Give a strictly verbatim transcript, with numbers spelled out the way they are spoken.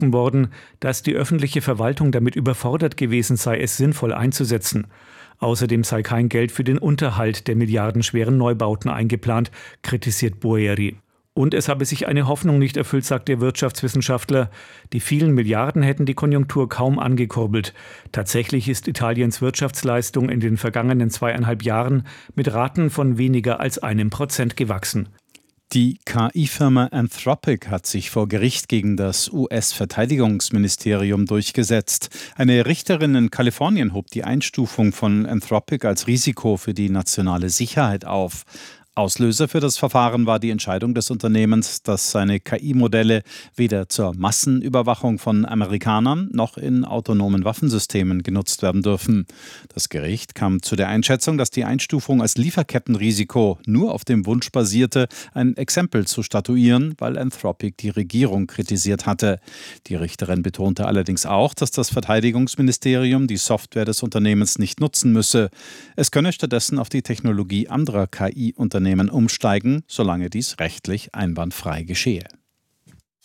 behaupten worden, dass die öffentliche Verwaltung damit überfordert gewesen sei, es sinnvoll einzusetzen. Außerdem sei kein Geld für den Unterhalt der milliardenschweren Neubauten eingeplant, kritisiert Boeri. Und es habe sich eine Hoffnung nicht erfüllt, sagt der Wirtschaftswissenschaftler. Die vielen Milliarden hätten die Konjunktur kaum angekurbelt. Tatsächlich ist Italiens Wirtschaftsleistung in den vergangenen zweieinhalb Jahren mit Raten von weniger als einem Prozent gewachsen. Die K I-Firma Anthropic hat sich vor Gericht gegen das U S-Verteidigungsministerium durchgesetzt. Eine Richterin in Kalifornien hob die Einstufung von Anthropic als Risiko für die nationale Sicherheit auf. Auslöser für das Verfahren war die Entscheidung des Unternehmens, dass seine K I-Modelle weder zur Massenüberwachung von Amerikanern noch in autonomen Waffensystemen genutzt werden dürfen. Das Gericht kam zu der Einschätzung, dass die Einstufung als Lieferkettenrisiko nur auf dem Wunsch basierte, ein Exempel zu statuieren, weil Anthropic die Regierung kritisiert hatte. Die Richterin betonte allerdings auch, dass das Verteidigungsministerium die Software des Unternehmens nicht nutzen müsse. Es könne stattdessen auf die Technologie anderer K I-Unternehmen umsteigen, solange dies rechtlich einwandfrei geschehe.